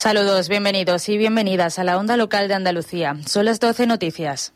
Saludos, bienvenidos y bienvenidas a la Onda Local de Andalucía. Son las 12 noticias.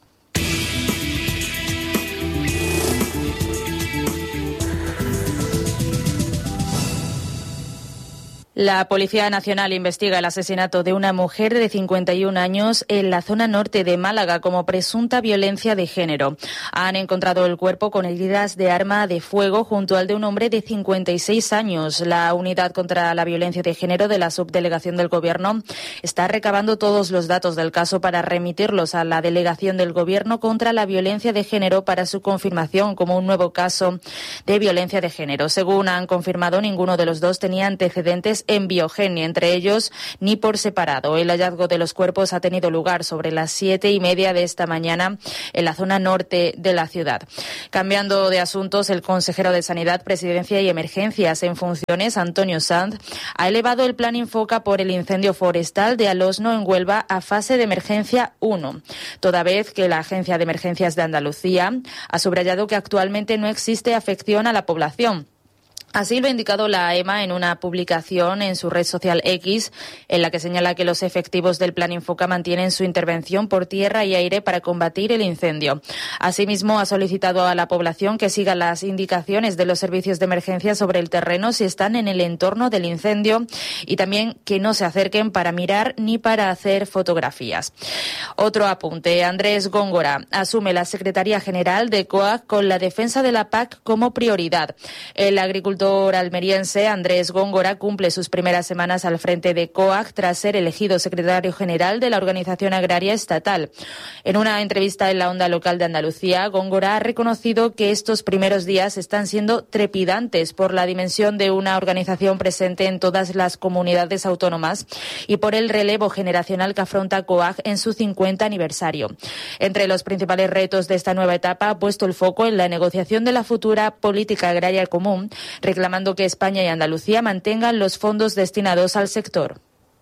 La Policía Nacional investiga el asesinato de una mujer de 51 años en la zona norte de Málaga como presunta violencia de género. Han encontrado el cuerpo con heridas de arma de fuego junto al de un hombre de 56 años. La Unidad contra la Violencia de Género de la Subdelegación del Gobierno está recabando todos los datos del caso para remitirlos a la Delegación del Gobierno contra la Violencia de Género para su confirmación como un nuevo caso de violencia de género. Según han confirmado, ninguno de los dos tenía antecedentes en biogenia, entre ellos ni por separado. El hallazgo de los cuerpos ha tenido lugar sobre las 7:30 de esta mañana en la zona norte de la ciudad. Cambiando de asuntos, el consejero de Sanidad, Presidencia y Emergencias en funciones, Antonio Sanz, ha elevado el plan Infoca por el incendio forestal de Alosno en Huelva a fase de emergencia 1, toda vez que la Agencia de Emergencias de Andalucía ha subrayado que actualmente no existe afección a la población. Así lo ha indicado la EMA en una publicación en su red social X, en la que señala que los efectivos del Plan Infoca mantienen su intervención por tierra y aire para combatir el incendio. Asimismo, ha solicitado a la población que siga las indicaciones de los servicios de emergencia sobre el terreno si están en el entorno del incendio y también que no se acerquen para mirar ni para hacer fotografías. Otro apunte. Andrés Góngora asume la Secretaría General de COAG con la defensa de la PAC como prioridad. El agricultor almeriense Andrés Góngora cumple sus primeras semanas al frente de COAG tras ser elegido secretario general de la Organización Agraria Estatal. En una entrevista en la Onda Local de Andalucía, Góngora ha reconocido que estos primeros días están siendo trepidantes por la dimensión de una organización presente en todas las comunidades autónomas y por el relevo generacional que afronta COAG en su 50 aniversario. Entre los principales retos de esta nueva etapa ha puesto el foco en la negociación de la futura política agraria común, reclamando que España y Andalucía mantengan los fondos destinados al sector.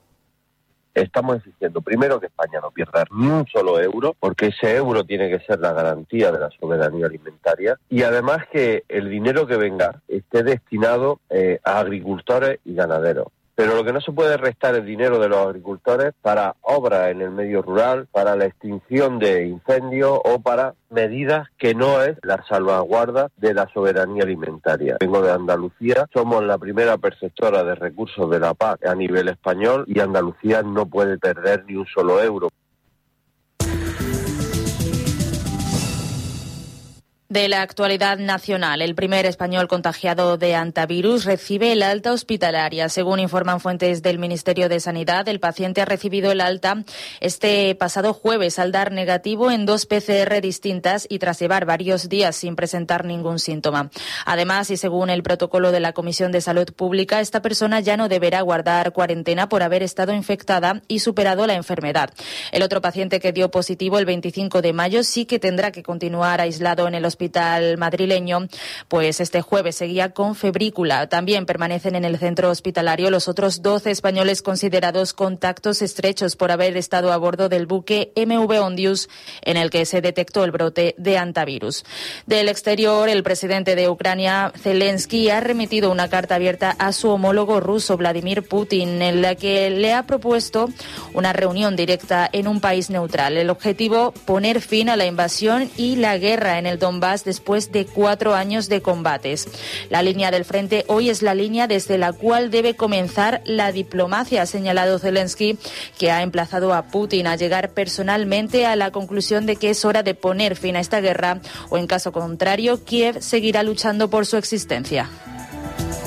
Estamos exigiendo primero que España no pierda ni un solo euro, porque ese euro tiene que ser la garantía de la soberanía alimentaria, y además que el dinero que venga esté destinado a agricultores y ganaderos. Pero lo que no se puede restar es dinero de los agricultores para obras en el medio rural, para la extinción de incendios o para medidas que no es la salvaguarda de la soberanía alimentaria. Vengo de Andalucía, somos la primera perceptora de recursos de la PAC a nivel español y Andalucía no puede perder ni un solo euro. De la actualidad nacional, el primer español contagiado de hantavirus recibe el alta hospitalaria. Según informan fuentes del Ministerio de Sanidad, el paciente ha recibido el alta este pasado jueves al dar negativo en 2 PCR distintas y tras llevar varios días sin presentar ningún síntoma. Además, y según el protocolo de la Comisión de Salud Pública, esta persona ya no deberá guardar cuarentena por haber estado infectada y superado la enfermedad. El otro paciente que dio positivo el 25 de mayo sí que tendrá que continuar aislado en el hospital madrileño, pues este jueves seguía con febrícula. También permanecen en el centro hospitalario los otros 12 españoles considerados contactos estrechos por haber estado a bordo del buque MV Ondius en el que se detectó el brote de hantavirus. Del exterior, el presidente de Ucrania, Zelensky, ha remitido una carta abierta a su homólogo ruso, Vladimir Putin, en la que le ha propuesto una reunión directa en un país neutral. El objetivo, poner fin a la invasión y la guerra en el Donbass después de 4 años de combates. La línea del frente hoy es la línea desde la cual debe comenzar la diplomacia, ha señalado Zelensky, que ha emplazado a Putin a llegar personalmente a la conclusión de que es hora de poner fin a esta guerra o, en caso contrario, Kiev seguirá luchando por su existencia.